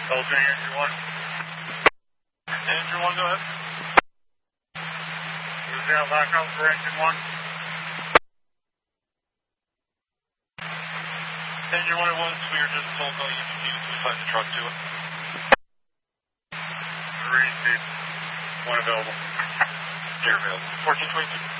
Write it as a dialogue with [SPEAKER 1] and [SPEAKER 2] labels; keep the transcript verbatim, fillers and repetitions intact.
[SPEAKER 1] Delta Engine one. Engine one, go ahead. Use out backup for engine one. Engine one, it was clear, just told me you needed to assign the truck to it. Three seats, one available. You're available. fourteen twenty-two.